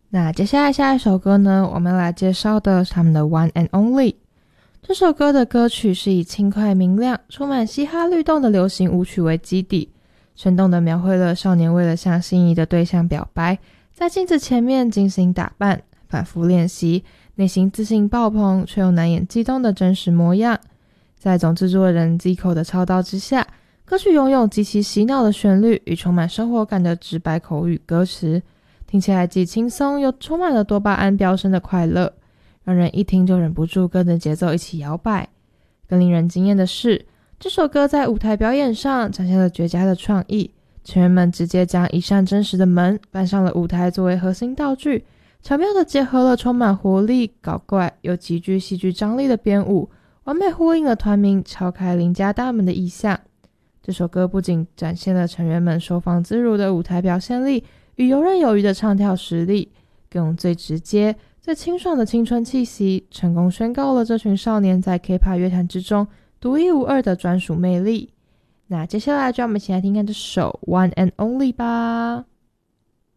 那接下来下一首歌呢，我们来介绍的是他们的 One and Only。这首歌的歌曲是以轻快明亮、充满嘻哈律动的流行舞曲为基底，生动地描绘了少年为了向心仪的对象表白，在镜子前面精心打扮，反复练习，内心自信爆棚却又难掩激动的真实模样。在总制作人 Zico 的操刀之下，歌曲拥有极其洗脑的旋律与充满生活感的直白口语歌词，听起来既轻松又充满了多巴胺飙升的快乐，让人一听就忍不住跟着节奏一起摇摆。更令人惊艳的是，这首歌在舞台表演上展现了绝佳的创意，成员们直接将一扇真实的门搬上了舞台作为核心道具，巧妙地结合了充满活力、搞怪又极具戏剧张力的编舞，完美呼应了团名敲开邻家大门的意象。这首歌不仅展现了成员们收放自如的舞台表现力与游刃有余的唱跳实力，更用最直接、最清爽的青春气息，成功宣告了这群少年在 K-pop 乐坛之中独一无二的专属魅力。那接下来就让我们一起来听看这首 One and Only 吧。